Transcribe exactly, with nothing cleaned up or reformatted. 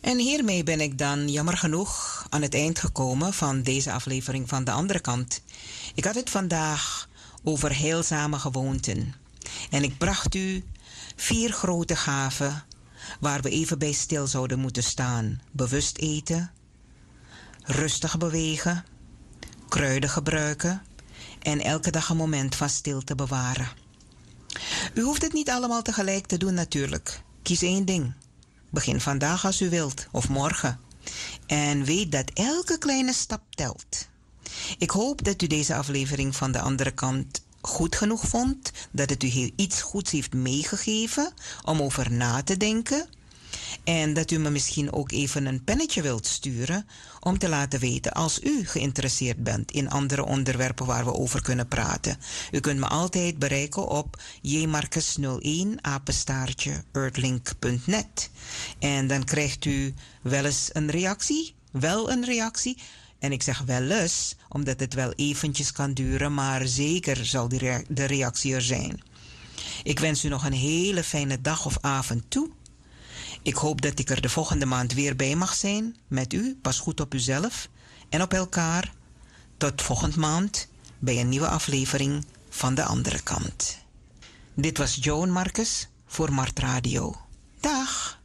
En hiermee ben ik dan jammer genoeg aan het eind gekomen van deze aflevering van de andere kant. Ik had het vandaag over heilzame gewoonten. En ik bracht u vier grote gaven waar we even bij stil zouden moeten staan. Bewust eten, rustig bewegen, kruiden gebruiken en elke dag een moment van stilte bewaren. U hoeft het niet allemaal tegelijk te doen natuurlijk. Kies één ding. Begin vandaag als u wilt, of morgen. En weet dat elke kleine stap telt. Ik hoop dat u deze aflevering van de andere kant goed genoeg vond. Dat het u heel iets goeds heeft meegegeven om over na te denken. En dat u me misschien ook even een pennetje wilt sturen om te laten weten als u geïnteresseerd bent in andere onderwerpen waar we over kunnen praten. U kunt me altijd bereiken op jmarcus nul een apenstaartje earthlink punt net. En dan krijgt u wel eens een reactie, wel een reactie. En ik zeg wel eens, omdat het wel eventjes kan duren, maar zeker zal die rea- de reactie er zijn. Ik wens u nog een hele fijne dag of avond toe. Ik hoop dat ik er de volgende maand weer bij mag zijn met u. Pas goed op uzelf en op elkaar. Tot volgende maand bij een nieuwe aflevering van de andere kant. Dit was Joan Marcus voor Mart Radio. Dag!